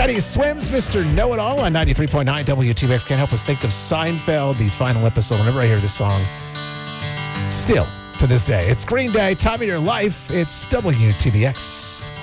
Teddy Swims, Mr. Know-It-All on 93.9 WTBX. Can't help us think of Seinfeld, the final episode. Whenever I hear this song, still to this day, it's Green Day, Time of Your Life. It's WTBX.